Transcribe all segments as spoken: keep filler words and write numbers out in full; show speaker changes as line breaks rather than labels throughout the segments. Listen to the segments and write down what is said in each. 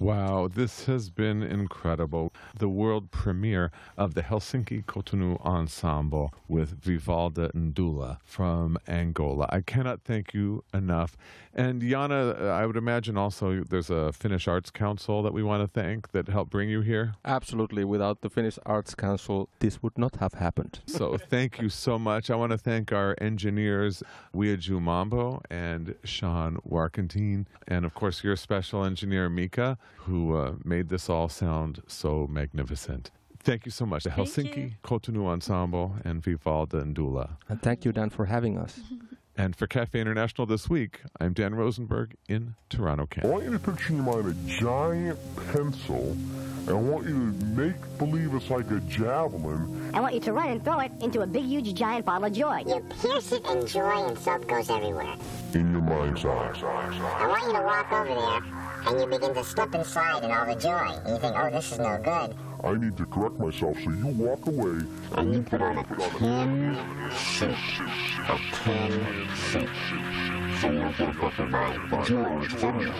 Wow, this has been incredible. The world premiere of the Helsinki Cotonou Ensemble with Vivalda Ndula from Angola. I cannot thank you enough. And Jana, I would imagine also there's a Finnish Arts Council that we want to thank that helped bring you here.
Absolutely. Without the Finnish Arts Council, this would not have happened.
So thank you so much. I want to thank our engineers, Wiaju Mambo and Sean Warkentine, and of course your special engineer, Mika, who uh, made this all sound so magnificent. Thank you so much. The
Thank
Helsinki
you.
Cotonou Ensemble and Vivalda Ndula.
And thank you, Dan, for having us.
And for Cafe International this week, I'm Dan Rosenberg in Toronto,
I
Canada.
want you to picture in your mind a giant pencil, and I want you to make believe it's like a javelin.
I want you to run and throw it into a big, huge, giant bottle of joy.
You pierce it in joy and soap goes everywhere.
In your mind's eye.
I want you to walk over there and you begin to slip inside in all the joy. And you think, oh, this is no good.
I need to correct myself, so you walk away
And you put on a tin suit. A tin suit. So you'll get what the mind the joy is in you.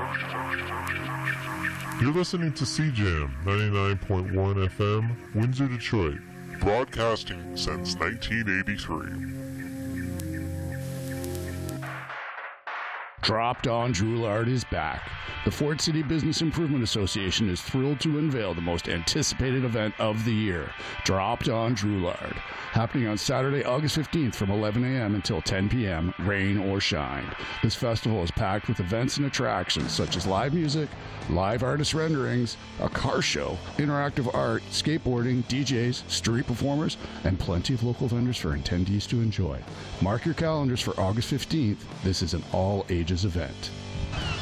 You're listening to C Jam ninety-nine point one F M, Windsor, Detroit, broadcasting since nineteen eighty-three.
Dropped On Droulard is back. The Fort City Business Improvement Association is thrilled to unveil the most anticipated event of the year, Dropped On Droulard, happening on Saturday, August fifteenth from eleven a.m. until ten p.m., rain or shine. This festival is packed with events and attractions such as live music, live artist renderings, a car show, interactive art, skateboarding, D Js, street performers, and plenty of local vendors for attendees to enjoy. Mark your calendars for August fifteenth. This is an all-ages event.